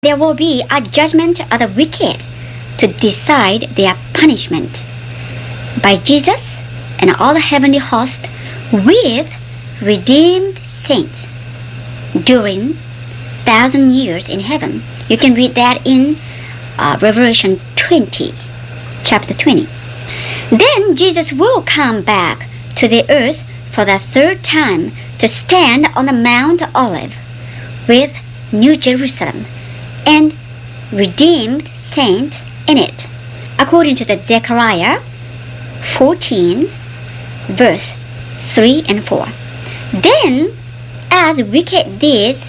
There will be a judgment of the wicked to decide their punishment by Jesus and all the heavenly host with redeemed saints during 1,000 years in heaven. You can read that in Revelation 20, chapter 20. Then Jesus will come back to the earth for the third time to stand on the Mount Olive with New Jerusalem and redeemed saint in it, according to the Zechariah 14, verse 3 and 4. Then, as wicked deaths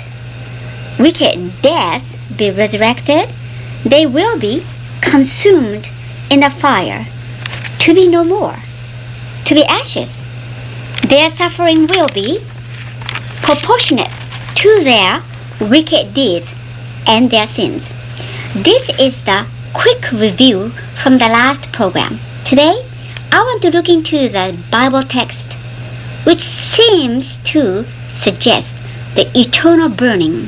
be resurrected, they will be consumed in the fire, to be no more, to be ashes. Their suffering will be proportionate to their wicked deeds and their sins. This is the quick review from the last program. Today, I want to look into the Bible text, which seems to suggest the eternal burning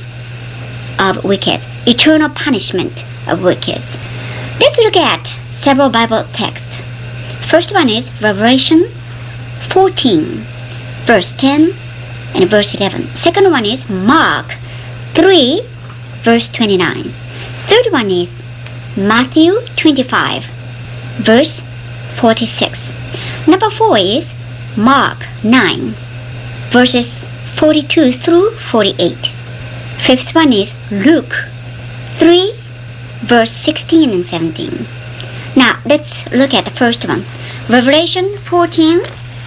of wicked, eternal punishment of wicked. Let's look at several Bible texts. First one is Revelation 14, verse 10 and verse 11. Second one is Mark 3, verse 29. Third one is Matthew 25, verse 46. Number 4 is Mark 9, verses 42 through 48. Fifth one is Luke 3, verse 16 and 17. Now, let's look at the first one. Revelation 14,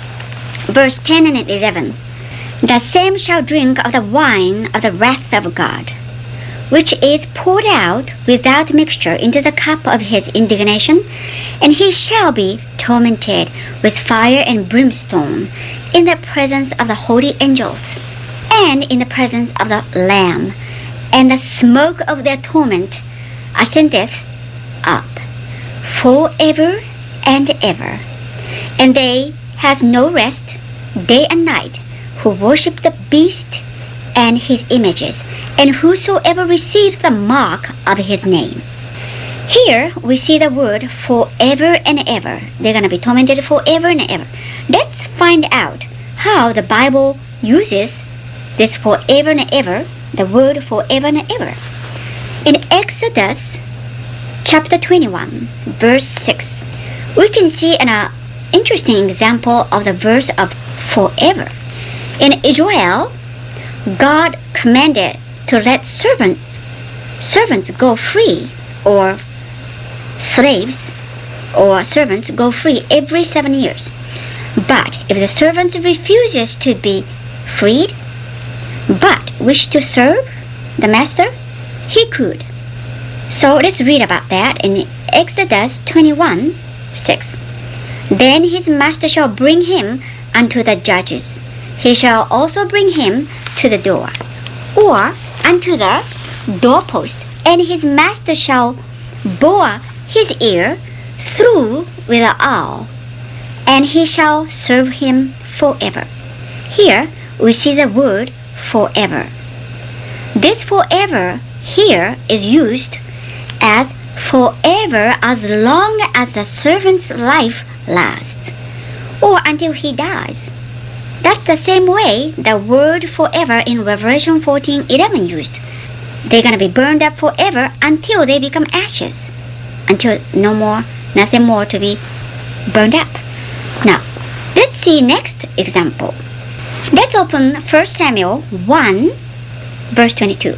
verse 10 and 11. The same shall drink of the wine of the wrath of God, which is poured out without mixture into the cup of his indignation, and he shall be tormented with fire and brimstone in the presence of the holy angels, and in the presence of the Lamb, and the smoke of their torment ascendeth up forever and ever. And they has no rest day and night, who worship the beast and his images, and whosoever receives the mark of his name. Here we see the word forever and ever. They're going to be tormented forever and ever. Let's find out how the Bible uses this forever and ever, the word forever and ever. In Exodus chapter 21, verse 6, we can see an interesting example of the verse of forever. In Israel, God commanded to let servants go free, or slaves or servants go free every 7 years. But if the servant refuses to be freed, but wish to serve the master, he could. So let's read about that in Exodus 21, 6. Then his master shall bring him unto the judges. He shall also bring him to the door, or unto the doorpost, and his master shall bore his ear through with an awl, and he shall serve him forever. Here we see the word forever. This forever here is used as forever as long as the servant's life lasts, or until he dies. That's the same way the word forever in Revelation 14:11 used. They're going to be burned up forever until they become ashes, until nothing more to be burned up. Now, let's see next example. Let's open 1 Samuel 1, verse 22.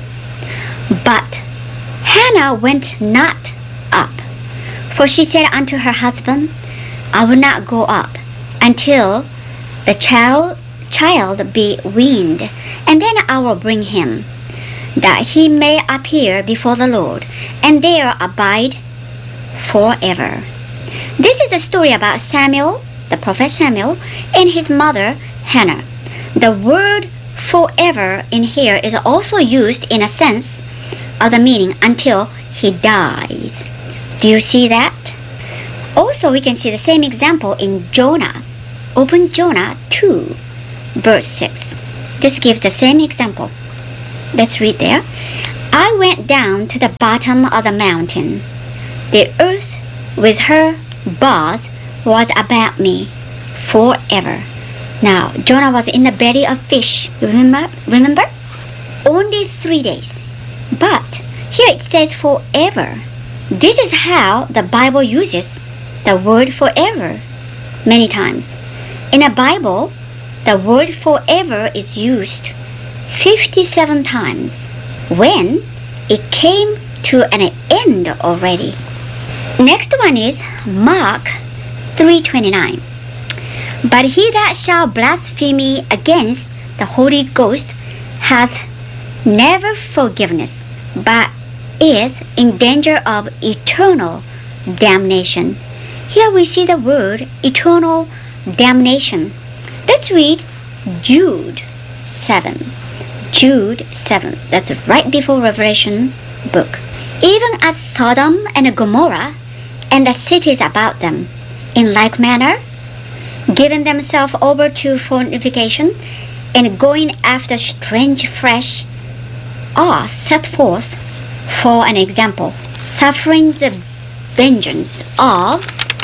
But Hannah went not up, for she said unto her husband, I will not go up until the child be weaned, and then I will bring him, that he may appear before the Lord, and there abide forever. This is a story about Samuel, the prophet Samuel, and his mother Hannah. The word forever in here is also used in a sense of the meaning until he died. Do you see that? Also, we can see the same example in Jonah. Open Jonah 2, verse 6. This gives the same example. Let's read there. I went down to the bottom of the mountain. The earth with her bars was about me forever. Now, Jonah was in the belly of fish. Remember? Only 3 days. But here it says forever. This is how the Bible uses the word forever many times. In the Bible, the word forever is used 57 times when it came to an end already. Next one is Mark 3:29. But he that shall blaspheme against the Holy Ghost hath never forgiveness, but is in danger of eternal damnation. Here we see the word eternal damnation. Let's read Jude 7. Jude 7. That's right before Revelation book. Even as Sodom and Gomorrah and the cities about them, in like manner, giving themselves over to fornication and going after strange flesh, are set forth for an example, suffering the vengeance of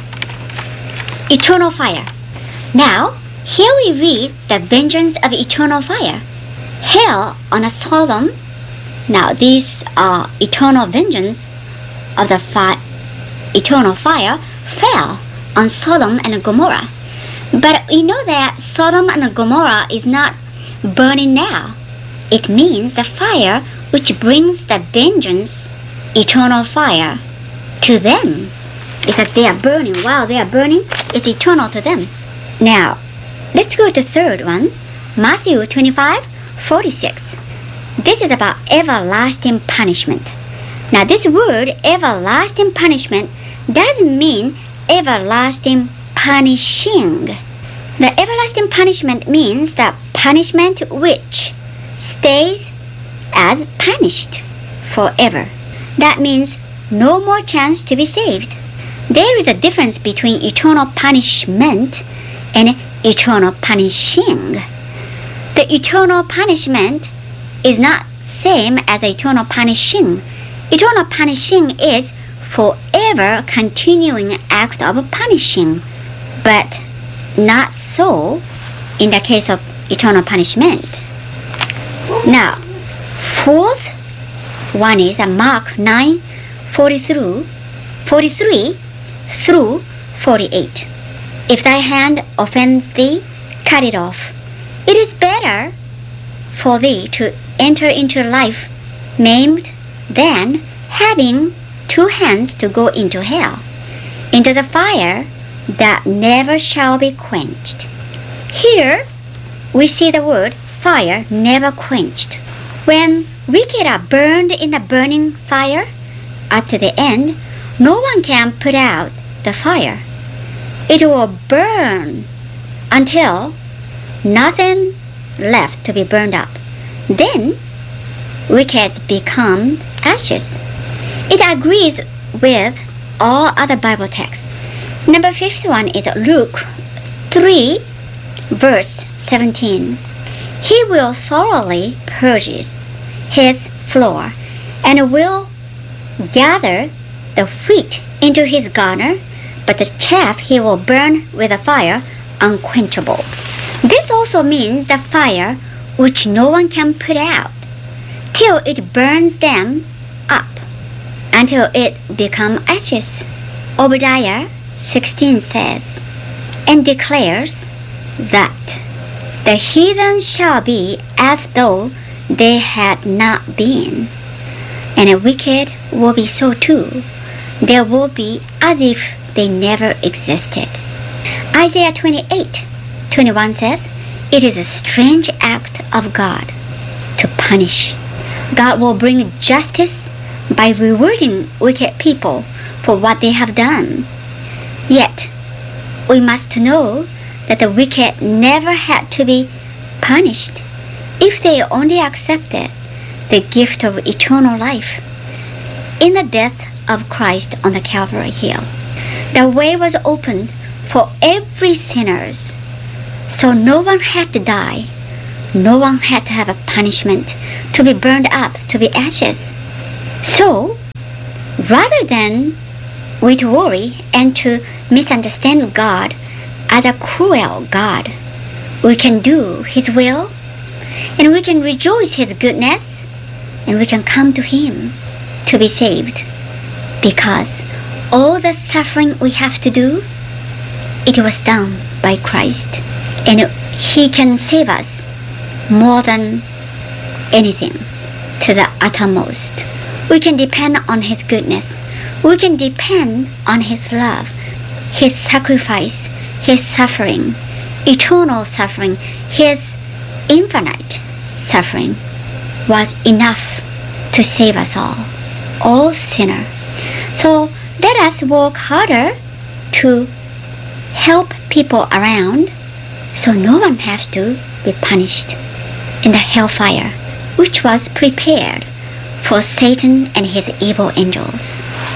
eternal fire. Now, here we read the vengeance of eternal fire. Hell on a Sodom. Now, these are eternal vengeance of the eternal fire fell on Sodom and Gomorrah. But we know that Sodom and Gomorrah is not burning now. It means the fire which brings the vengeance, eternal fire, to them. Because they are burning. While they are burning, it's eternal to them. Now, let's go to the third one. Matthew 25:46. This is about everlasting punishment. Now, this word, everlasting punishment, doesn't mean everlasting punishing. The everlasting punishment means the punishment which stays as punished forever. That means no more chance to be saved. There is a difference between eternal punishment and eternal punishing. The eternal punishment is not same as eternal punishing. Eternal punishing is forever continuing act of punishing, but not so in the case of eternal punishment. Now, fourth one is Mark 9:43 through 48. If thy hand offends thee, cut it off. It is better for thee to enter into life maimed than having two hands to go into hell, into the fire that never shall be quenched. Here we see the word fire never quenched. When wicked are burned in the burning fire, at the end, no one can put out the fire. It will burn until nothing left to be burned up. Then wicked become ashes. It agrees with all other Bible texts. Number 51 is Luke 3, verse 17. He will thoroughly purge his floor and will gather the wheat into his garner, but the chaff he will burn with a fire unquenchable. This also means the fire which no one can put out till it burns them up until it become ashes. Obadiah 16 says and declares that the heathen shall be as though they had not been, and the wicked will be so too. They will be as if they never existed. Isaiah 28:21 says, it is a strange act of God to punish. God will bring justice by rewarding wicked people for what they have done. Yet, we must know that the wicked never had to be punished if they only accepted the gift of eternal life in the death of Christ on the Calvary Hill. The way was opened for every sinner, so no one had to die. No one had to have a punishment to be burned up, to be ashes. So, rather than we to worry and to misunderstand God as a cruel God, we can do His will, and we can rejoice His goodness, and we can come to Him to be saved. Because all the suffering we have to do, it was done by Christ. And He can save us more than anything, to the uttermost. We can depend on His goodness. We can depend on His love, His sacrifice, His suffering, eternal suffering, His infinite suffering was enough to save us all sinners. So let us work harder to help people around so no one has to be punished in the hellfire, which was prepared for Satan and his evil angels.